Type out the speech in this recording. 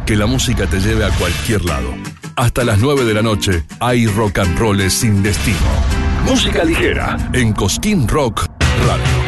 que la música te lleve a cualquier lado. Hasta las 9 de la noche hay rock and roll sin destino. Música ligera en Cosquín Rock